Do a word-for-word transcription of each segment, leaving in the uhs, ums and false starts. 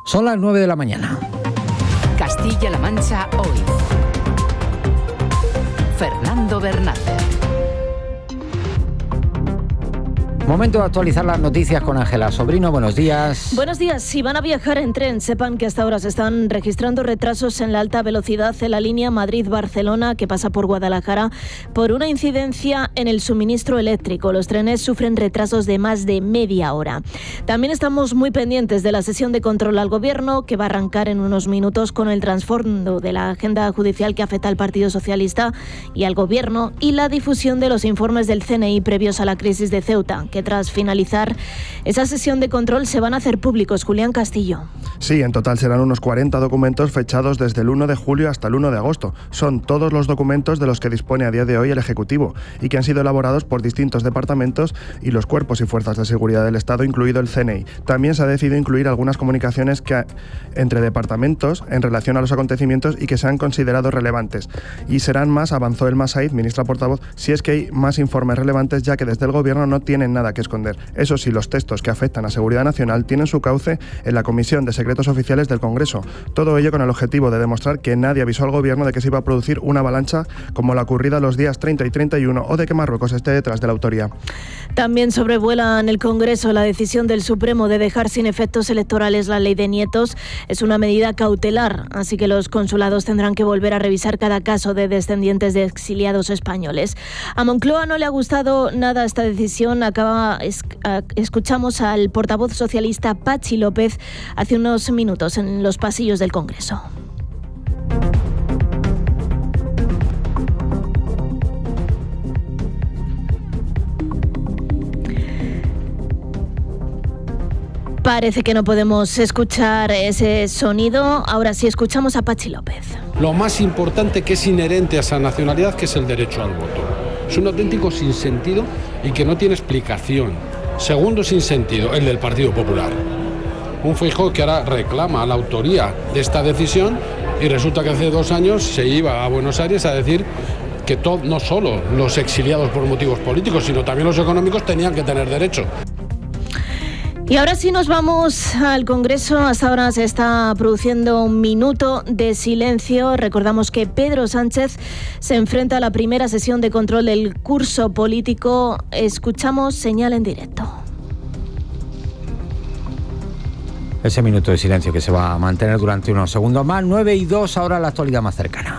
Son las nueve de la mañana. Castilla-La Mancha hoy. Fernando Bernácer. Momento de actualizar las noticias con Ángela Sobrino. Buenos días. Buenos días. Si van a viajar en tren, sepan que hasta ahora se están registrando retrasos en la alta velocidad en la línea Madrid-Barcelona, que pasa por Guadalajara, por una incidencia en el suministro eléctrico. Los trenes sufren retrasos de más de media hora. También estamos muy pendientes de la sesión de control al Gobierno, que va a arrancar en unos minutos con el trasfondo de la agenda judicial que afecta al Partido Socialista y al Gobierno, y la difusión de los informes del C N I previos a la crisis de Ceuta, que tras finalizar esa sesión de control se van a hacer públicos. Julián Castillo. Sí, en total serán unos cuarenta documentos fechados desde el uno de julio hasta el uno de agosto. Son todos los documentos de los que dispone a día de hoy el Ejecutivo y que han sido elaborados por distintos departamentos y los cuerpos y fuerzas de seguridad del Estado, incluido el C N I. También se ha decidido incluir algunas comunicaciones que, entre departamentos en relación a los acontecimientos y que se han considerado relevantes. Y serán más, avanzó Elma Said, ministra portavoz, si es que hay más informes relevantes, ya que desde el Gobierno no tienen nada que esconder. Eso sí, los textos que afectan a seguridad nacional tienen su cauce en la Comisión de Secretos Oficiales del Congreso. Todo ello con el objetivo de demostrar que nadie avisó al Gobierno de que se iba a producir una avalancha como la ocurrida los días treinta y treinta y uno o de que Marruecos esté detrás de la autoría. También sobrevuela en el Congreso la decisión del Supremo de dejar sin efectos electorales la ley de nietos. Es una medida cautelar, así que los consulados tendrán que volver a revisar cada caso de descendientes de exiliados españoles. A Moncloa no le ha gustado nada esta decisión. Acaba Escuchamos al portavoz socialista Patxi López hace unos minutos en los pasillos del Congreso. Parece que no podemos escuchar ese sonido. Ahora sí escuchamos a Patxi López. Lo más importante que es inherente a esa nacionalidad, que es el derecho al voto. Es un auténtico sinsentido y que no tiene explicación. Segundo sinsentido, el del Partido Popular. Un Feijóo que ahora reclama la autoría de esta decisión y resulta que hace dos años se iba a Buenos Aires a decir que todo, no solo los exiliados por motivos políticos, sino también los económicos tenían que tener derecho. Y ahora sí nos vamos al Congreso. Hasta ahora se está produciendo un minuto de silencio. Recordamos que Pedro Sánchez se enfrenta a la primera sesión de control del curso político. Escuchamos señal en directo. Ese minuto de silencio que se va a mantener durante unos segundos más. nueve y dos, ahora la actualidad más cercana.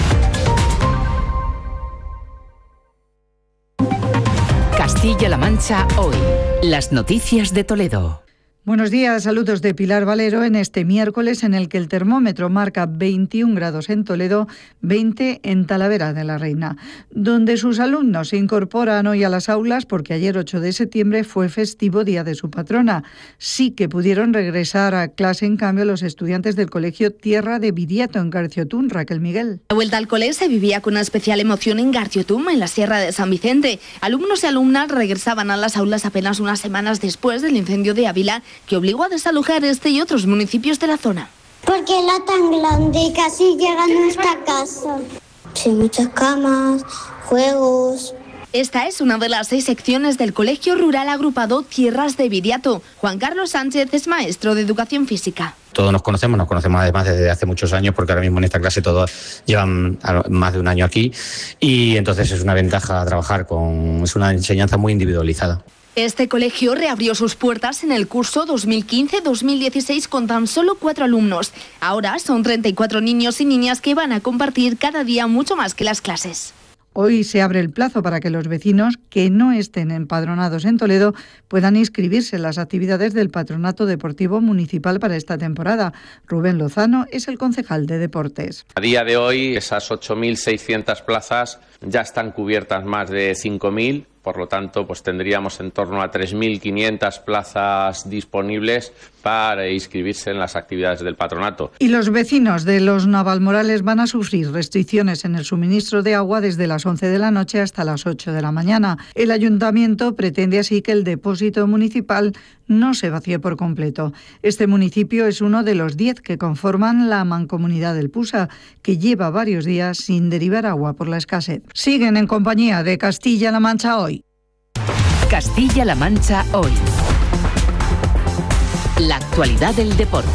Castilla-La Mancha hoy. Las noticias de Toledo. Buenos días, saludos de Pilar Valero en este miércoles en el que el termómetro marca veintiún grados en Toledo, veinte en Talavera de la Reina, donde sus alumnos se incorporan hoy a las aulas porque ayer ocho de septiembre fue festivo día de su patrona. Sí que pudieron regresar a clase, en cambio, los estudiantes del colegio Tierra de Viriato en Garciotún. Raquel Miguel. La vuelta al cole se vivía con una especial emoción en Garciotún, en la Sierra de San Vicente. Alumnos y alumnas regresaban a las aulas apenas unas semanas después del incendio de Ávila, que obligó a desalojar este y otros municipios de la zona. Porque era tan grande y casi llega a nuestra casa. Sí, muchas camas, juegos. Esta es una de las seis secciones del colegio rural agrupado Tierras de Viriato. Juan Carlos Sánchez es maestro de educación física. Todos nos conocemos, nos conocemos además desde hace muchos años, porque ahora mismo en esta clase todos llevan más de un año aquí y entonces es una ventaja trabajar con, es una enseñanza muy individualizada. Este colegio reabrió sus puertas en el curso dos mil quince dos mil dieciséis con tan solo cuatro alumnos. Ahora son treinta y cuatro niños y niñas que van a compartir cada día mucho más que las clases. Hoy se abre el plazo para que los vecinos que no estén empadronados en Toledo puedan inscribirse en las actividades del Patronato Deportivo Municipal para esta temporada. Rubén Lozano es el concejal de Deportes. A día de hoy esas ocho mil seiscientas plazas ya están cubiertas más de cinco mil. Por lo tanto, pues tendríamos en torno a tres mil quinientas plazas disponibles para inscribirse en las actividades del patronato. Y los vecinos de los Navalmorales van a sufrir restricciones en el suministro de agua desde las once de la noche hasta las ocho de la mañana. El ayuntamiento pretende así que el depósito municipal no se vacíe por completo. Este municipio es uno de los diez que conforman la mancomunidad del Pusa, que lleva varios días sin derivar agua por la escasez. Siguen en compañía de Castilla-La Mancha hoy. Castilla-La Mancha hoy. La actualidad del deporte.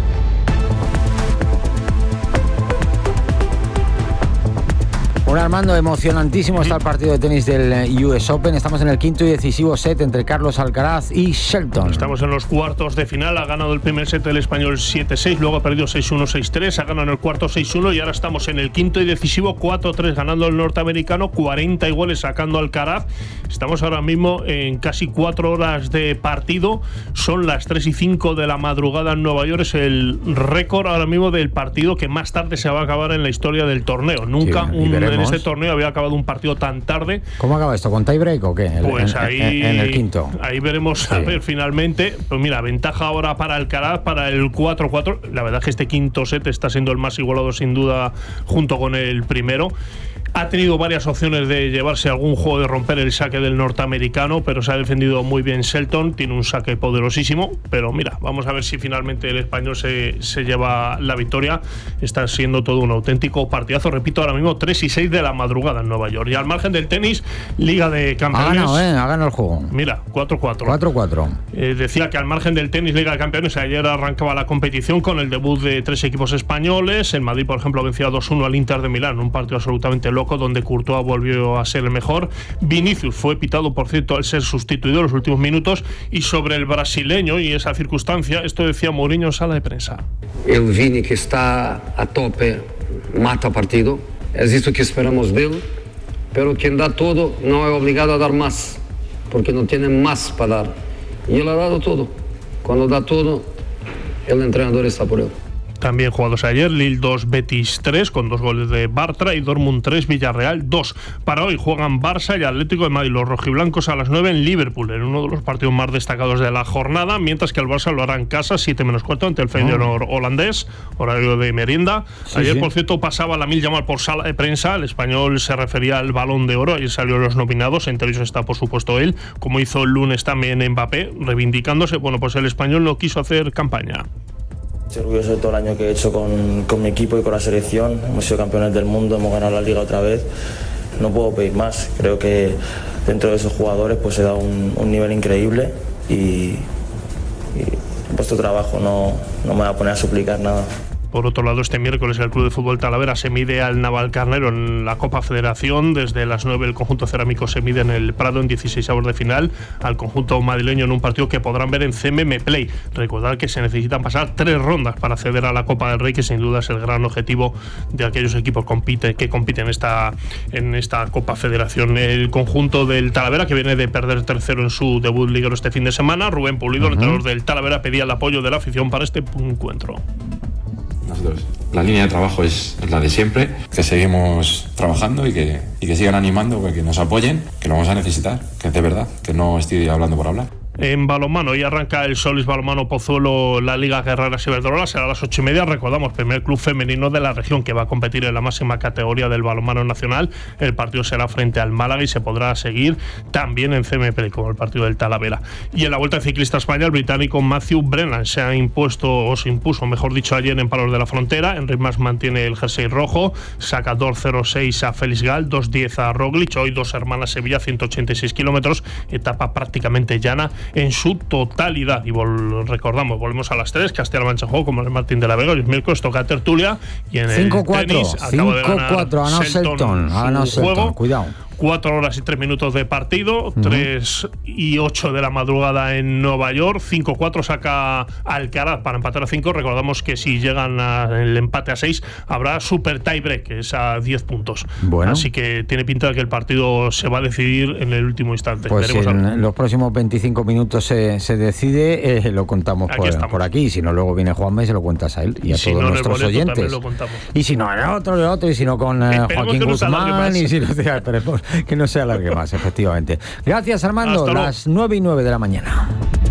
Bueno, Armando, emocionantísimo está el partido de tenis del U S Open. Estamos en el quinto y decisivo set entre Carlos Alcaraz y Shelton. Estamos en los cuartos de final. Ha ganado el primer set el español siete seis, luego ha perdido seis uno, seis tres, ha ganado en el cuarto seis uno y ahora estamos en el quinto y decisivo cuatro tres ganando el norteamericano, cuarenta iguales sacando Alcaraz. Estamos ahora mismo en casi cuatro horas de partido. Son las tres y cinco de la madrugada en Nueva York. Es el récord ahora mismo del partido que más tarde se va a acabar en la historia del torneo. Nunca sí, un, en este torneo había acabado un partido tan tarde. ¿Cómo acaba esto? ¿Con tiebreak o qué? Pues en, ahí, en, en el quinto. Ahí veremos sí. a ver finalmente. Pues mira, ventaja ahora para Alcaraz, para el cuatro cuatro. La verdad es que este quinto set está siendo el más igualado sin duda junto con el primero. Ha tenido varias opciones de llevarse algún juego, de romper el saque del norteamericano, pero se ha defendido muy bien Shelton. Tiene un saque poderosísimo, pero mira, vamos a ver si finalmente el español se, se lleva la victoria. Está siendo todo un auténtico partidazo. Repito, ahora mismo tres y seis de la madrugada en Nueva York. Y al margen del tenis, Liga de Campeones. Ha ganado, ¿eh? Ha ganado el juego. Mira, cuatro cuatro. cuatro cuatro. Eh, decía que al margen del tenis, Liga de Campeones, ayer arrancaba la competición con el debut de tres equipos españoles. El Madrid, por ejemplo, venció dos uno al Inter de Milán, un partido absolutamente loco donde Courtois volvió a ser el mejor. Vinicius fue pitado, por cierto, al ser sustituido en los últimos minutos. Y sobre el brasileño y esa circunstancia, esto decía Mourinho en sala de prensa. El Vini que está a tope mata partido. Es esto que esperamos de él, pero quien da todo no es obligado a dar más, porque no tiene más para dar. Y él ha dado todo. Cuando da todo, el entrenador está por él. También jugados ayer, Lille dos, Betis tres, con dos goles de Bartra, y Dortmund tres, Villarreal dos. Para hoy juegan Barça y Atlético de Madrid, los rojiblancos, a las nueve en Liverpool, en uno de los partidos más destacados de la jornada, mientras que el Barça lo hará en casa, siete menos cuarto, ante el Feyenoord oh. holandés, horario de merienda. Sí, ayer, sí. por cierto, pasaba la mil llamar por sala de prensa, el español se refería al Balón de Oro, ayer salió los nominados, entre ellos está, por supuesto, él, como hizo el lunes también Mbappé, reivindicándose. Bueno, pues el español no quiso hacer campaña. Estoy orgulloso de todo el año que he hecho con, con mi equipo y con la selección. Hemos sido campeones del mundo, hemos ganado la Liga otra vez. No puedo pedir más. Creo que dentro de esos jugadores pues he dado un, un nivel increíble y, y he puesto trabajo, no, no me voy a poner a suplicar nada. Por otro lado, este miércoles el Club de Fútbol Talavera se mide al Navalcarnero en la Copa Federación. Desde las nueve el conjunto cerámico se mide en el Prado en dieciséis avos de final al conjunto madrileño en un partido que podrán ver en C M M Play. Recordad que se necesitan pasar tres rondas para acceder a la Copa del Rey, que sin duda es el gran objetivo de aquellos equipos compite, que compiten en esta, en esta Copa Federación. El conjunto del Talavera, que viene de perder tercero en su debut liguero este fin de semana, Rubén Pulido, uh-huh. el entrenador del Talavera, pedía el apoyo de la afición para este encuentro. Nosotros, la línea de trabajo es la de siempre, que seguimos trabajando y que, y que sigan animando, que nos apoyen, que lo vamos a necesitar, que es de verdad, que no estoy hablando por hablar. En balonmano, y arranca el Solís Balonmano Pozuelo, la Liga Guerreras Iberdrola, será a las ocho y media. Recordamos, primer club femenino de la región que va a competir en la máxima categoría del balonmano nacional. El partido será frente al Málaga y se podrá seguir también en C M P, como el partido del Talavera. Y en la Vuelta Ciclista España, el británico Matthew Brennan se ha impuesto, o se impuso, mejor dicho, ayer en Palos de la Frontera. Enric Mas mantiene el jersey rojo, saca dos cero seis a Félix Gal, dos diez a Roglic. Hoy Dos Hermanas Sevilla, ciento ochenta y seis kilómetros, etapa prácticamente llana en su totalidad. Y vol- recordamos, volvemos a las tres, Castilla-La Mancha juego como el Martín de la Vega. El miércoles toca tertulia y en cinco, el cuatro, tenis acaba de ganar cinco cuatro, a no Selton, a no Selton, cuidado. Cuatro horas y tres minutos de partido, uh-huh. tres y ocho de la madrugada en Nueva York. cinco cuatro saca Alcaraz para empatar a cinco. Recordamos que si llegan al empate a seis habrá super tiebreak, que es a diez puntos. Bueno. Así que tiene pinta de que el partido se va a decidir en el último instante. Pues Veremos en algo. los próximos veinticinco minutos se, se decide, eh, lo contamos aquí por, por aquí. Y si no, luego viene Juanma y se lo cuentas a él y a si todos no, nuestros oyentes. Lo contamos. Y si no, el otro, el otro, y si no con eh, Joaquín Guzmán, y si no, esperemos que no se alargue más, efectivamente. Gracias, Armando. Las nueve y nueve de la mañana.